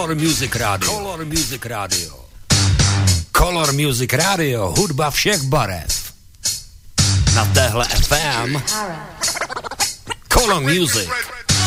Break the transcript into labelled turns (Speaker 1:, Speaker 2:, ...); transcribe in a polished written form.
Speaker 1: Color Music Radio. Color Music Radio. Color Music Radio, hudba všech barev. Na téhle FM. Color Music.